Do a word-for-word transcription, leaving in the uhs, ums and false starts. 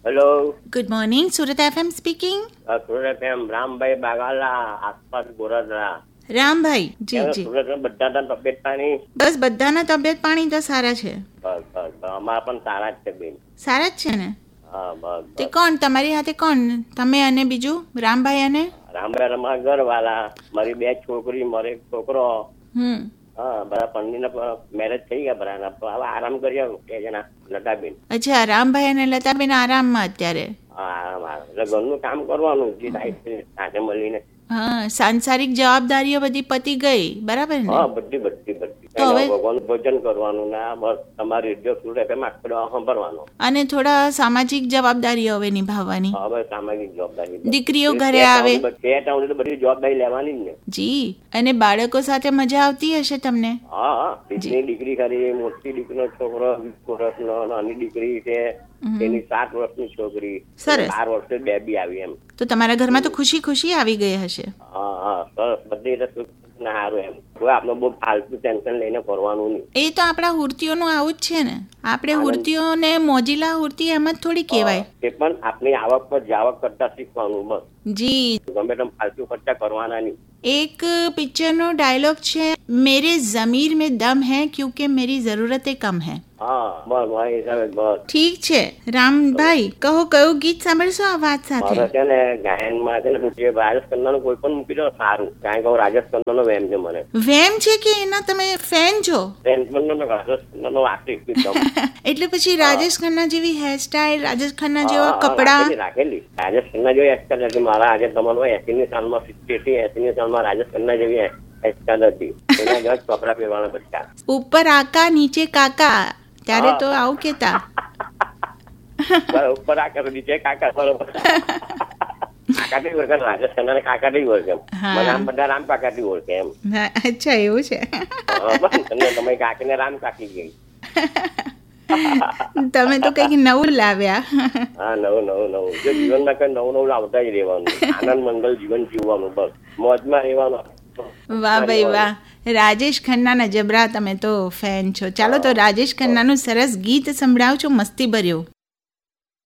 Hello, good morning. Surat FM speaking. Surat એમ રામભાઈ બાગાલા, આસપાસ ગોરધરા. રામભાઈ, જી જી. સુરત બધા તબિયત પાણી? બસ બધાના તબિયત પાણી તો સારા છે. બસ બસ અમારા પણ સારા જ છે બેન. સારા જ છે ને? હા બસ. તે કોણ તમારી સાથે કોણ? તમે અને બીજું રામભાઈ અને? રામભાઈ અમારા ઘરવાળા, મારી બે છોકરી, મારો એક છોકરો. હમ હા, બધા પંડીના મેરેજ થઈ ગયા બરાબર. હવે આરામ કર્યા કે જણા લતાબેન. અચ્છા, રામભાઈ અને લતાબેન આરામમાં અત્યારે? હા, આરામ આરામ એટલે ઘરનું કામ કરવાનું જે થાય સાથે મળીને. હા, સાંસારિક જવાબદારીઓ બધી પતી ગઈ બરાબર ને? હા, બધી બધી બધી. ભગવાન ભોજન કરવાનું ને બસ તમારી રેડિયો સુરત એમ આખો સાંભળવાનો. અને થોડા સામાજિક જવાબદારીઓ હવે નિભાવવાની. હવે સામાજિક જવાબદારી. દીકરીઓ ઘરે આવે બધી જવાબદારી લેવાની જ ને. જી. અને બાળકો સાથે મજા આવતી હશે તમને? હા હા, દીકરી ખરી, મોટી દીકરીનો છોકરો વીસ વર્ષનો, નાની દીકરી છે એની સાત વર્ષની છોકરી, બાર વર્ષે બેબી આવી. એમ તો તમારા ઘરમાં તો ખુશી ખુશી આવી ગઈ હશે. હા હા, સરસ. બધી સારું. એમ કોઈ આપણે બહુ ફાલતુ ટેન્શન લઈને કરવાનું નહીં. એ તો આપણા હુરતીઓનું આવું જ છે ને. આપણે હુરતીઓને મોજીલા હુરતી એમ જ થોડી કહેવાય. એ પણ આપણી આવક પર જાવક કરતા શીખવાનું. બસ જી. ગમે તેમ ફાલતુ ખર્ચા કરવાના નહીં. એક પિક્ચરનો ડાયલોગ છે, મેરે ઝમીર में दम है क्योंकि मेरी ज़रूरतें कम है. હા બસ ભાઈ સાહેબ બસ. ઠીક છે રામભાઈ, કહો કયું ગીત સાંભળશો આ વાત સાથે? મારે છે ને ગાયનમાં છે ને રાજેશ ખન્નાનું કોઈ પણ મૂકી દો સારું, કારણ કે રાજેશ ખન્નાનો વેમ છે મને. વેમ છે કે એના તમે ફેન છો? ફેન પણ રાજેશ ખન્નાનો આર્ટિસ્ટ એકદમ. એટલે પછી રાજેશ ખન્ના જેવી હેરસ્ટાઈલ, રાજેશ ખન્ના જેવા કપડા રાખેલી. રાજેશ ખન્ના જેવી હેરસ્ટાઈલ હતી મારા. આજે તમારો એસી ની સાલમાં સિત્તેર એસી ની સાલમાં રાજેશ ખન્ના જેવી હેરસ્ટાઈલ હતી. એના ઘર કપડા પહેરવાના બધા. ઉપર આકા નીચે કાકા, ત્યારે તો આવું કેતા. ઉપર આકા નીચે કાકા. બરોબર. કાકા થી ઓળખે રાજેશ ખન્ના કાકા થી ઓળખે. મને આમ બધા રામ કાકા થી ઓળખે એમ. અચ્છા, એવું છે. તમે કાકી ને રામ કાકી ગઈ. તમે તો કઈક નવું લાવ્યા. હા, નવું નવું નવું. જો જીવનમાં કઈ નવું નવું આવતા જ રહેવાનું. આનંદ મંગલ જીવન જીવવાનું. બસ મોજમાં રહેવાનું. વાહ ભાઈ વાહ. રાજેશ ખન્નાના જબરા તમે તો ફેન છો. ચાલો તો રાજેશ ખન્નાનું સરસ ગીત સંભળાવજો, મસ્તી ભર્યું.